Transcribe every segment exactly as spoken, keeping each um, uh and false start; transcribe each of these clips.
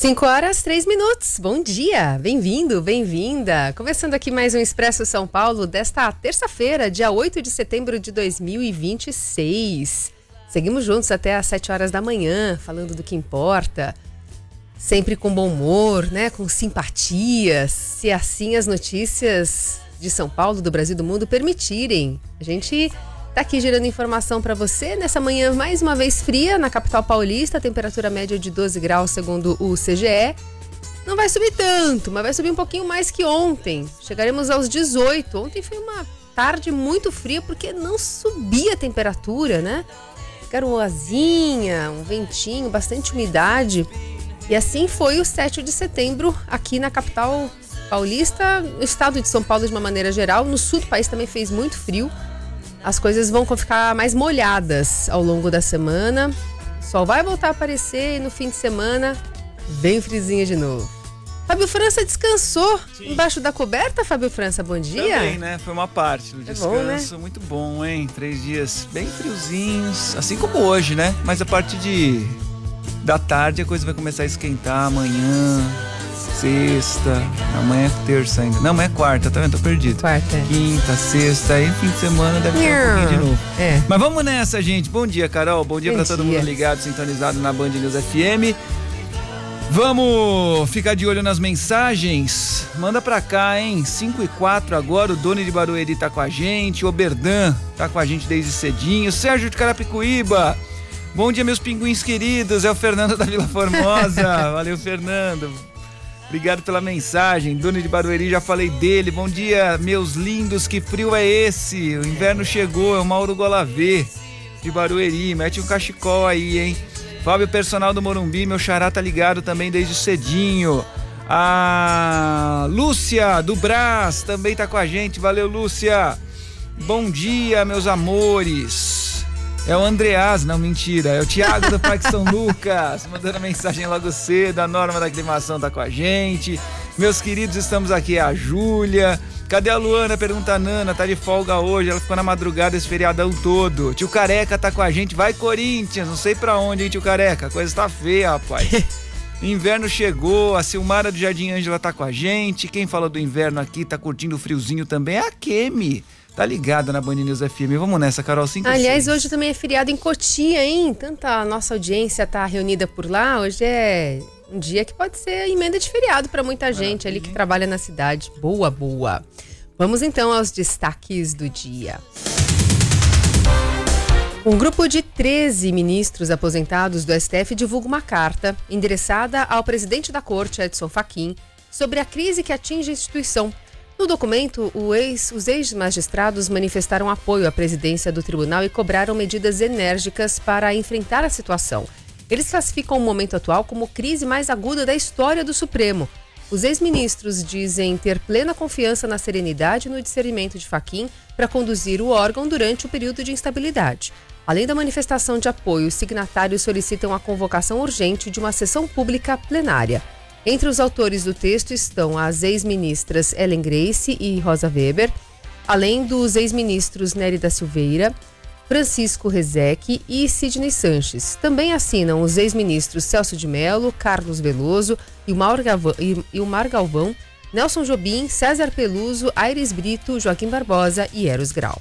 cinco horas, três minutos. Bom dia, bem-vindo, bem-vinda. Começando aqui mais um Expresso São Paulo desta terça-feira, dia oito de setembro de dois mil e vinte e seis. Seguimos juntos até às sete horas da manhã, falando do que importa. Sempre com bom humor, né? Com simpatia, se assim as notícias de São Paulo, do Brasil e do mundo permitirem. A gente tá aqui gerando informação para você nessa manhã mais uma vez fria na capital paulista, temperatura média de doze graus segundo o C G E. Não vai subir tanto, mas vai subir um pouquinho mais que ontem. Chegaremos aos dezoito. Ontem foi uma tarde muito fria porque não subia a temperatura, né? Garoazinha, um ventinho, bastante umidade. E assim foi o sete de setembro aqui na capital paulista, no estado de São Paulo de uma maneira geral. No sul do país também fez muito frio. As coisas vão ficar mais molhadas ao longo da semana. O sol vai voltar a aparecer e no fim de semana bem friozinho de novo. Fábio França descansou Sim. embaixo da coberta, Fábio França, bom dia. Também, né? Foi uma parte do descanso, é bom, né? Muito bom, hein? Três dias bem friozinhos, assim como hoje, né? Mas a partir de da tarde a coisa vai começar a esquentar amanhã, sexta, amanhã é terça ainda. Não, amanhã é quarta, tá vendo? Tô perdido. Quarta. Quinta, sexta, aí fim de semana deve ter um pouquinho de novo. É. Mas vamos nessa, gente. Bom dia, Carol. Bom dia Bom pra dia. todo mundo ligado, sintonizado na Band News F M. Vamos ficar de olho nas mensagens. Manda pra cá, hein? cinco e quatro agora, o Doni de Barueri tá com a gente, o Oberdan tá com a gente desde cedinho, Sérgio de Carapicuíba. Bom dia, meus pinguins queridos, é o Fernando da Vila Formosa. Valeu, Fernando. Obrigado pela mensagem. Doni de Barueri, já falei dele. Bom dia, meus lindos, que frio é esse? O inverno chegou, é o Mauro Golavê de Barueri. Mete um cachecol aí, hein? Fábio, personal do Morumbi, meu xará tá ligado também desde cedinho. A Lúcia do Brás também tá com a gente. Valeu, Lúcia. Bom dia, meus amores. É o Andreas, não, mentira, é o Thiago do Parque São Lucas, mandando mensagem logo cedo. A Norma da Aclimação tá com a gente. Meus queridos, estamos aqui, a Júlia. Cadê a Luana? Pergunta a Nana, tá de folga hoje, ela ficou na madrugada esse feriadão todo. Tio Careca tá com a gente, vai Corinthians, não sei pra onde, hein, tio Careca, a coisa tá feia, rapaz. Inverno chegou, a Silmara do Jardim Ângela tá com a gente. Quem fala do inverno aqui, tá curtindo o friozinho também, é a Kemi. Tá ligada na Band News F M. Vamos nessa, Carol, cinco Aliás, seis. hoje também é feriado em Cotia, hein? Tanta nossa audiência tá reunida por lá. Hoje é um dia que pode ser emenda de feriado para muita gente Maravilha. ali que trabalha na cidade. Boa, boa. Vamos então aos destaques do dia. Um grupo de treze ministros aposentados do S T F divulga uma carta endereçada ao presidente da Corte, Edson Fachin, sobre a crise que atinge a instituição. No documento, o ex, os ex-magistrados manifestaram apoio à presidência do tribunal e cobraram medidas enérgicas para enfrentar a situação. Eles classificam o momento atual como crise mais aguda da história do Supremo. Os ex-ministros dizem ter plena confiança na serenidade e no discernimento de Fachin para conduzir o órgão durante o período de instabilidade. Além da manifestação de apoio, os signatários solicitam a convocação urgente de uma sessão pública plenária. Entre os autores do texto estão as ex-ministras Ellen Grace e Rosa Weber, além dos ex-ministros Nery da Silveira, Francisco Rezec e Sidney Sanches. Também assinam os ex-ministros Celso de Mello, Carlos Veloso, Ilmar Galvão, Ilmar Galvão, Nelson Jobim, César Peluso, Aires Brito, Joaquim Barbosa e Eros Grau.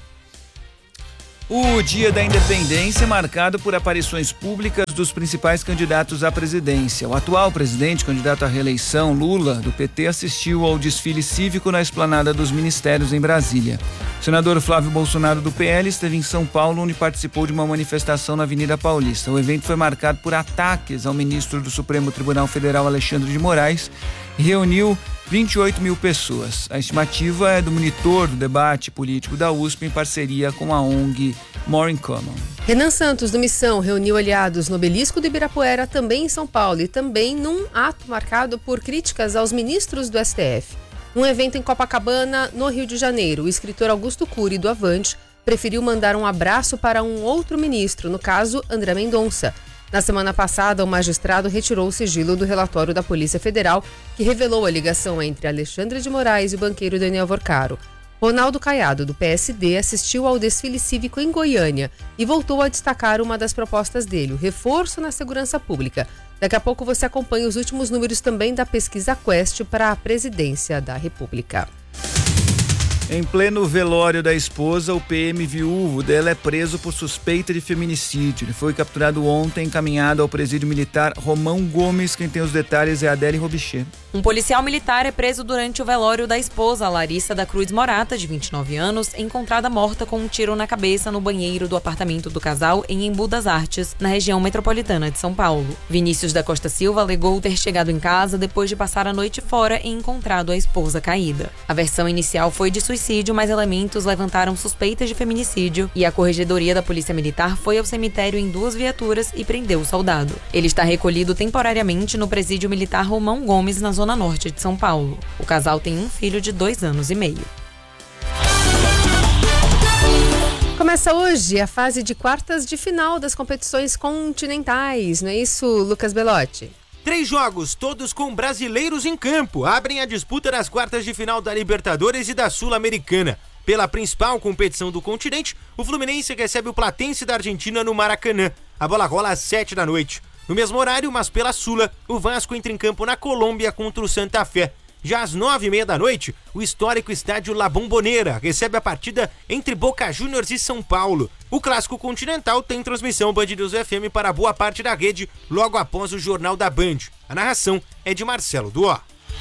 O Dia da Independência é marcado por aparições públicas dos principais candidatos à presidência. O atual presidente, candidato à reeleição, Lula, do P T, assistiu ao desfile cívico na esplanada dos ministérios em Brasília. O senador Flávio Bolsonaro, do P L, esteve em São Paulo, onde participou de uma manifestação na Avenida Paulista. O evento foi marcado por ataques ao ministro do Supremo Tribunal Federal, Alexandre de Moraes, e reuniu vinte e oito mil pessoas. A estimativa é do monitor do debate político da U S P em parceria com a O N G More in Common. Renan Santos, do Missão, reuniu aliados no Obelisco do Ibirapuera, também em São Paulo, e também num ato marcado por críticas aos ministros do S T F. Um evento em Copacabana, no Rio de Janeiro, o escritor Augusto Cury, do Avante, preferiu mandar um abraço para um outro ministro, no caso, André Mendonça. Na semana passada, o magistrado retirou o sigilo do relatório da Polícia Federal, que revelou a ligação entre Alexandre de Moraes e o banqueiro Daniel Vorcaro. Ronaldo Caiado, do P S D, assistiu ao desfile cívico em Goiânia e voltou a destacar uma das propostas dele, o reforço na segurança pública. Daqui a pouco você acompanha os últimos números também da pesquisa Quest para a presidência da República. Em pleno velório da esposa, o P M viúvo dela é preso por suspeita de feminicídio. Ele foi capturado ontem, encaminhado ao presídio militar Romão Gomes. Quem tem os detalhes é a Adele Robichê. Um policial militar é preso durante o velório da esposa, Larissa da Cruz Morata, de vinte e nove anos, encontrada morta com um tiro na cabeça no banheiro do apartamento do casal em Embu das Artes, na região metropolitana de São Paulo. Vinícius da Costa Silva alegou ter chegado em casa depois de passar a noite fora e encontrado a esposa caída. A versão inicial foi de suicídio, mas elementos levantaram suspeitas de feminicídio e a Corregedoria da Polícia Militar foi ao cemitério em duas viaturas e prendeu o soldado. Ele está recolhido temporariamente no presídio militar Romão Gomes, na zona norte de São Paulo. O casal tem um filho de dois anos e meio. Começa hoje a fase de quartas de final das competições continentais, não é isso, Lucas Belotti? Três jogos, todos com brasileiros em campo, abrem a disputa das quartas de final da Libertadores e da Sul-Americana. Pela principal competição do continente, o Fluminense recebe o Platense da Argentina no Maracanã. A bola rola às sete da noite. No mesmo horário, mas pela Sula, o Vasco entra em campo na Colômbia contra o Santa Fé. Já às nove e meia da noite, o histórico estádio La Bombonera recebe a partida entre Boca Juniors e São Paulo. O clássico continental tem transmissão Band News F M para boa parte da rede, logo após o Jornal da Band. A narração é de Marcelo Duó.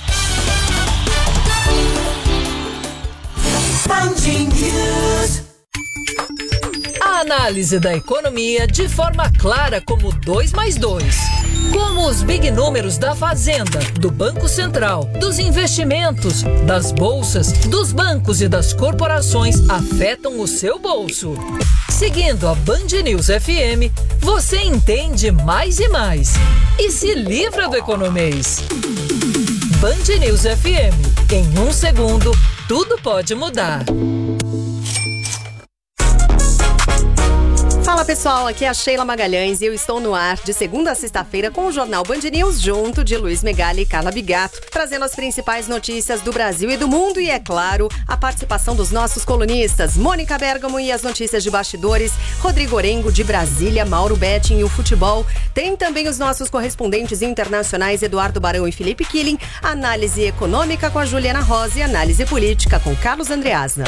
A análise da economia de forma clara como dois mais dois. Como os big números da Fazenda, do Banco Central, dos investimentos, das bolsas, dos bancos e das corporações afetam o seu bolso. Seguindo a Band News F M, você entende mais e mais. E se livra do economês. Band News F M. Em um segundo, tudo pode mudar. Fala pessoal, aqui é a Sheila Magalhães e eu estou no ar de segunda a sexta-feira com o Jornal Band News junto de Luiz Megali e Carla Bigato, trazendo as principais notícias do Brasil e do mundo e, é claro, a participação dos nossos colunistas, Mônica Bergamo e as notícias de bastidores, Rodrigo Orengo de Brasília, Mauro Betting e o futebol. Tem também os nossos correspondentes internacionais Eduardo Barão e Felipe Killing, análise econômica com a Juliana Rosa e análise política com Carlos Andreasna.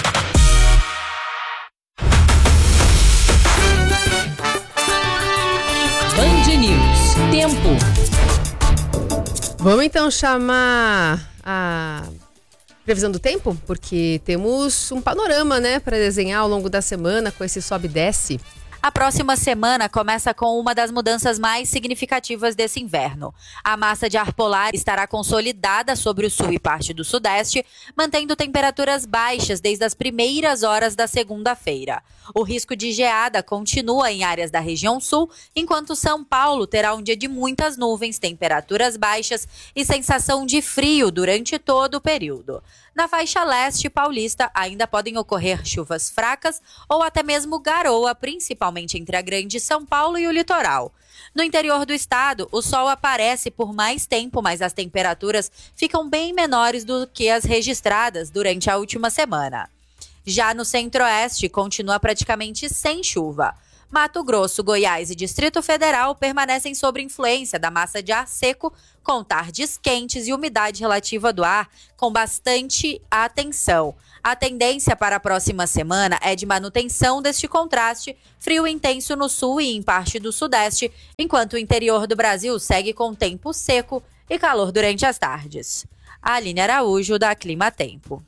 Band News. Tempo. Vamos então chamar a previsão do tempo, porque temos um panorama, né, para desenhar ao longo da semana com esse sobe e desce. A próxima semana começa com uma das mudanças mais significativas desse inverno. A massa de ar polar estará consolidada sobre o sul e parte do sudeste, mantendo temperaturas baixas desde as primeiras horas da segunda-feira. O risco de geada continua em áreas da região sul, enquanto São Paulo terá um dia de muitas nuvens, temperaturas baixas e sensação de frio durante todo o período. Na faixa leste paulista ainda podem ocorrer chuvas fracas ou até mesmo garoa, principalmente entre a Grande São Paulo e o litoral. No interior do estado, o sol aparece por mais tempo, mas as temperaturas ficam bem menores do que as registradas durante a última semana. Já no centro-oeste, continua praticamente sem chuva. Mato Grosso, Goiás e Distrito Federal permanecem sob influência da massa de ar seco, com tardes quentes e umidade relativa do ar com bastante atenção. A tendência para a próxima semana é de manutenção deste contraste, frio intenso no sul e em parte do sudeste, enquanto o interior do Brasil segue com tempo seco e calor durante as tardes. Aline Araújo, da Clima Tempo.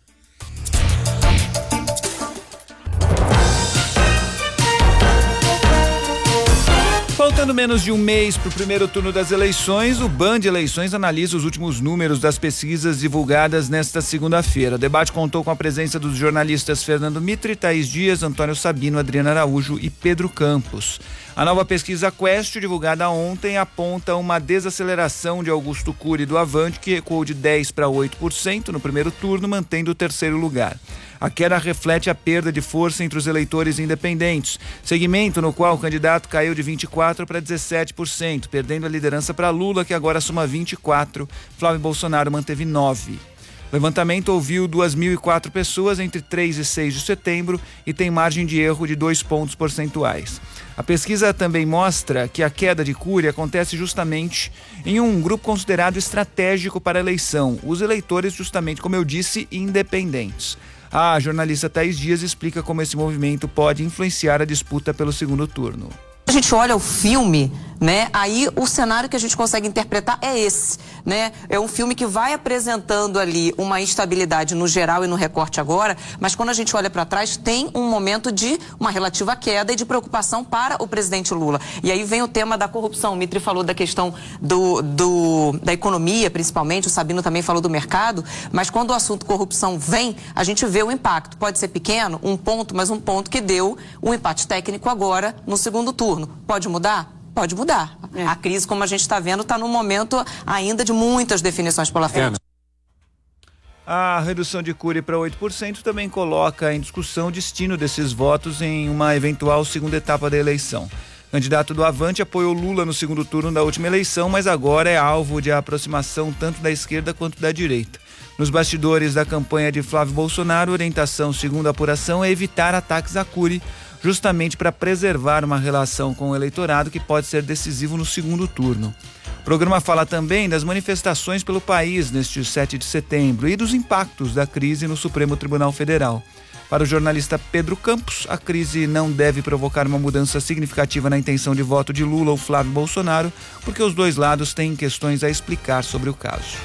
Faltando menos de um mês para o primeiro turno das eleições, o Band Eleições analisa os últimos números das pesquisas divulgadas nesta segunda-feira. O debate contou com a presença dos jornalistas Fernando Mitre, Thaís Dias, Antônio Sabino, Adriana Araújo e Pedro Campos. A nova pesquisa Quest, divulgada ontem, aponta uma desaceleração de Augusto Cury do Avante, que recuou de dez para oito por cento no primeiro turno, mantendo o terceiro lugar. A queda reflete a perda de força entre os eleitores independentes, segmento no qual o candidato caiu de vinte e quatro para dezessete por cento, perdendo a liderança para Lula, que agora soma vinte e quatro por cento. Flávio Bolsonaro manteve nove por cento. O levantamento ouviu duas mil e quatro pessoas entre três e seis de setembro e tem margem de erro de dois pontos percentuais. A pesquisa também mostra que a queda de Cury acontece justamente em um grupo considerado estratégico para a eleição, os eleitores, justamente como eu disse, independentes. A jornalista Thaís Dias explica como esse movimento pode influenciar a disputa pelo segundo turno. A gente olha o filme, né? Aí o cenário que a gente consegue interpretar é esse, né? É um filme que vai apresentando ali uma instabilidade no geral e no recorte agora, mas quando a gente olha para trás tem um momento de uma relativa queda e de preocupação para o presidente Lula. E aí vem o tema da corrupção. O Mitri falou da questão do, do, da economia, principalmente, o Sabino também falou do mercado, mas quando o assunto corrupção vem, a gente vê o impacto. Pode ser pequeno, um ponto, mas um ponto que deu um empate técnico agora no segundo turno. Pode mudar? Pode mudar. É. A crise, como a gente está vendo, está num momento ainda de muitas definições pela frente. A redução de Cury para oito por cento também coloca em discussão o destino desses votos em uma eventual segunda etapa da eleição. O candidato do Avante apoiou Lula no segundo turno da última eleição, mas agora é alvo de aproximação tanto da esquerda quanto da direita. Nos bastidores da campanha de Flávio Bolsonaro, a orientação, segundo a apuração, é evitar ataques a Cury, justamente para preservar uma relação com o eleitorado que pode ser decisivo no segundo turno. O programa fala também das manifestações pelo país neste sete de setembro e dos impactos da crise no Supremo Tribunal Federal. Para o jornalista Pedro Campos, a crise não deve provocar uma mudança significativa na intenção de voto de Lula ou Flávio Bolsonaro, porque os dois lados têm questões a explicar sobre o caso.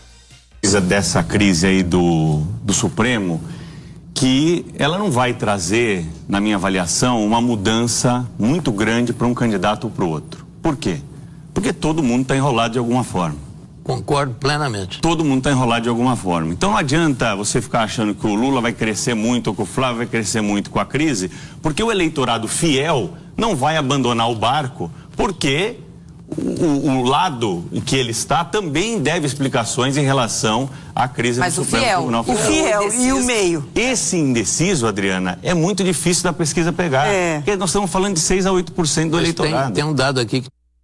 Dessa crise aí do, do Supremo, que ela não vai trazer, na minha avaliação, uma mudança muito grande para um candidato ou para o outro. Por quê? Porque todo mundo está enrolado de alguma forma. Concordo plenamente. Todo mundo está enrolado de alguma forma. Então não adianta você ficar achando que o Lula vai crescer muito ou que o Flávio vai crescer muito com a crise, porque o eleitorado fiel não vai abandonar o barco, porque o, o lado em que ele está também deve explicações em relação à crise Mas do Supremo fiel, Tribunal Federal. O fiel e o meio. Esse indeciso, Adriana, é muito difícil da pesquisa pegar. É. Porque nós estamos falando de seis a oito por cento do Mas eleitorado. Tem, tem um dado aqui que...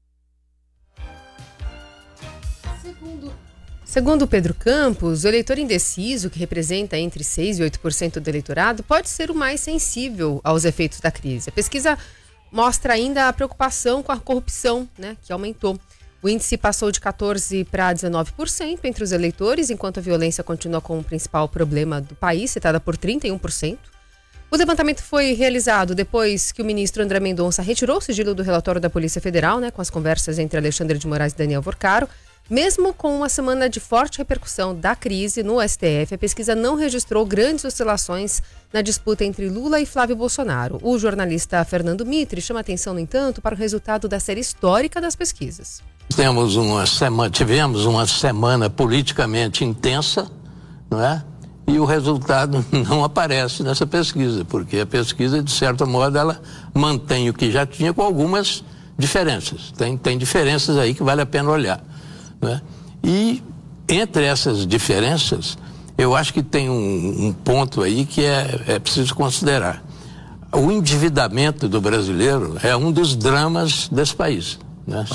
Segundo Pedro Campos, o eleitor indeciso, que representa entre seis e oito por cento do eleitorado, pode ser o mais sensível aos efeitos da crise. A pesquisa mostra ainda a preocupação com a corrupção, né, que aumentou. O índice passou de quatorze por cento para dezenove por cento entre os eleitores, enquanto a violência continua como o principal problema do país, citada por trinta e um por cento. O levantamento foi realizado depois que o ministro André Mendonça retirou o sigilo do relatório da Polícia Federal, né, com as conversas entre Alexandre de Moraes e Daniel Vorcaro. Mesmo com uma semana de forte repercussão da crise no S T F, a pesquisa não registrou grandes oscilações na disputa entre Lula e Flávio Bolsonaro. O jornalista Fernando Mitri chama atenção, no entanto, para o resultado da série histórica das pesquisas. Temos uma semana, tivemos uma semana politicamente intensa, não é? E o resultado não aparece nessa pesquisa, porque a pesquisa, de certo modo, ela mantém o que já tinha com algumas diferenças. Tem, tem diferenças aí que vale a pena olhar. Né? E entre essas diferenças, eu acho que tem um, um ponto aí que é, é preciso considerar. O endividamento do brasileiro é um dos dramas desse país. Né?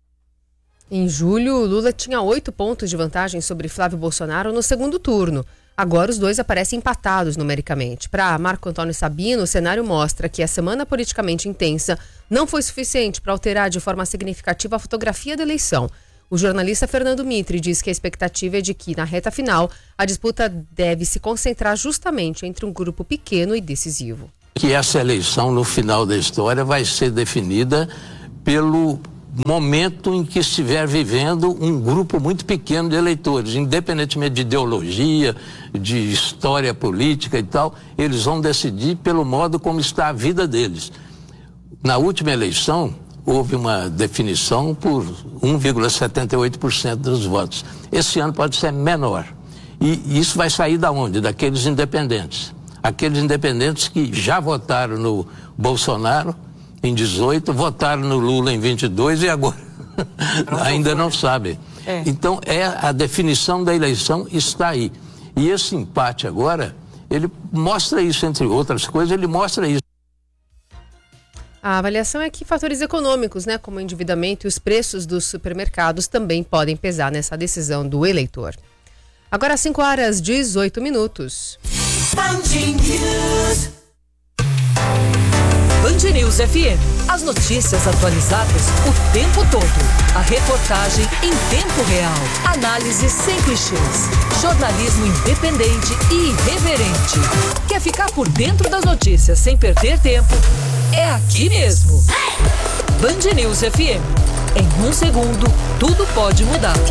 Em julho, Lula tinha oito pontos de vantagem sobre Flávio Bolsonaro no segundo turno. Agora os dois aparecem empatados numericamente. Para Marco Antônio Sabino, o cenário mostra que a semana politicamente intensa não foi suficiente para alterar de forma significativa a fotografia da eleição. O jornalista Fernando Mitri diz que a expectativa é de que, na reta final, a disputa deve se concentrar justamente entre um grupo pequeno e decisivo. Que essa eleição, no final da história, vai ser definida pelo momento em que estiver vivendo um grupo muito pequeno de eleitores, independentemente de ideologia, de história política e tal, eles vão decidir pelo modo como está a vida deles. Na última eleição, houve uma definição por um vírgula setenta e oito por cento dos votos. Esse ano pode ser menor. E isso vai sair da onde? Daqueles independentes. Aqueles independentes que já votaram no Bolsonaro em dezoito, votaram no Lula em vinte e dois e agora ainda não sabem. É. Então, é, a definição da eleição está aí. E esse empate agora, ele mostra isso, entre outras coisas, ele mostra isso. A avaliação é que fatores econômicos, né, como o endividamento e os preços dos supermercados também podem pesar nessa decisão do eleitor. Agora cinco horas e dezoito minutos. Band News F M. As notícias atualizadas o tempo todo. A reportagem em tempo real. Análise sem clichês. Jornalismo independente e irreverente. Quer ficar por dentro das notícias sem perder tempo? É aqui mesmo. Band News F M. Em um segundo, tudo pode mudar.